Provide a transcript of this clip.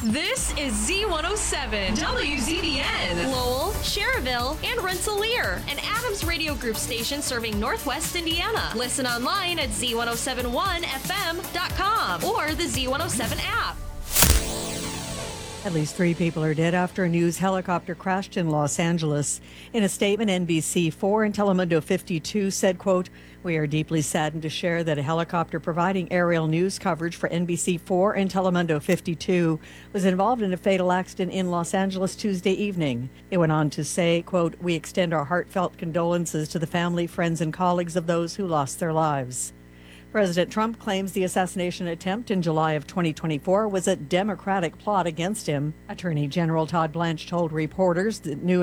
This is Z107, WZBN, Lowell, Cherville, and Rensselaer, an Adams Radio Group station serving Northwest Indiana. Listen online at Z1071FM.com or the Z107 app. At least 3 people are dead after a news helicopter crashed in Los Angeles. In a statement, NBC4 and Telemundo 52 said, quote, "We are deeply saddened to share that a helicopter providing aerial news coverage for NBC4 and Telemundo 52 was involved in a fatal accident in Los Angeles Tuesday evening." It went on to say, quote, "We extend our heartfelt condolences to the family, friends, and colleagues of those who lost their lives." President Trump claims the assassination attempt in July of 2024 was a Democratic plot against him. Attorney General Todd Blanche told reporters that new